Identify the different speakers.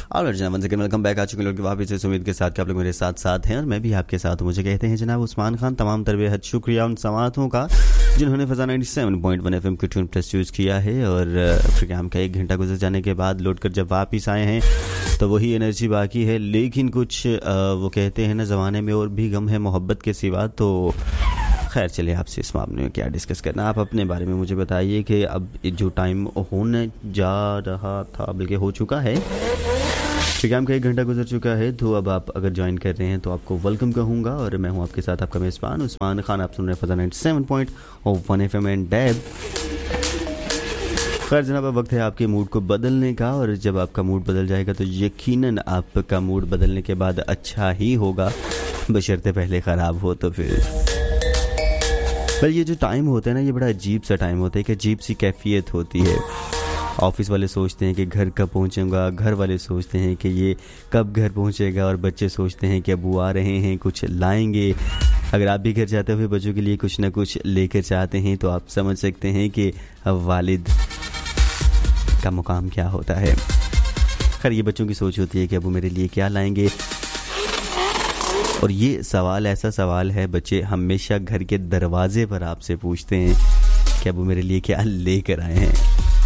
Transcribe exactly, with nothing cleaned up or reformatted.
Speaker 1: और जनाब once again welcome back. आ चुके लोग वापस इस उम्मीद के साथ कि आप लोग मेरे साथ साथ हैं और मैं भी आपके साथ हूं। मुझे कहते हैं जनाब उस्मान खान। तमाम तर बेहद शुक्रिया उन समातों का जिन्होंने फजा ninety seven point one FM की ट्यून प्लस यूज़ किया है और प्रोग्राम का एक घंटा गुजर जाने के बाद लौट कर जब वापस आए हैं तो वही एनर्जी बाकी है। लेकिन कुछ वो कहते हैं ना, ज़माने में और भी गम है मोहब्बत के सिवा। तो खैर चलिए, आपसे इस मामले में क्या डिस्कस करना, आप अपने बारे में मुझे बताइए कि अब जो टाइम होने जा रहा था बल्कि हो चुका है, प्रोग्राम का एक घंटा गुजर चुका है। तो अब आप अगर ज्वाइन कर रहे हैं तो आपको वेलकम कहूँगा और मैं हूँ आपके साथ आपका मेज़बान उस्मान खान। आप सुन रहे हैं फजा ninety seven point one F M and dab. खैर जनाब, अब वक्त है आपके मूड को बदलने का और जब आपका मूड बदल जाएगा तो यकीनन आपका मूड बदलने के बाद अच्छा ही होगा, बशर्ते पहले ख़राब हो तो फिर। पर ये जो टाइम होता है ना, ये बड़ा अजीब सा टाइम होता है कि अजीब सी कैफियत होती है। ऑफिस वाले सोचते हैं कि घर कब पहुंचूंगा, घर वाले सोचते हैं कि ये कब घर पहुंचेगा और बच्चे सोचते हैं कि अबू आ रहे हैं कुछ लाएंगे। अगर आप भी घर जाते हुए बच्चों के लिए कुछ ना कुछ लेकर चाहते हैं तो आप समझ सकते हैं कि वालिद का मुकाम क्या होता है। खैर ये बच्चों की सोच होती है कि अबू मेरे लिए क्या लाएंगे। और ये सवाल ऐसा सवाल है, बच्चे हमेशा घर के दरवाजे पर आपसे पूछते हैं कि अबू मेरे लिए क्या लेकर आए हैं।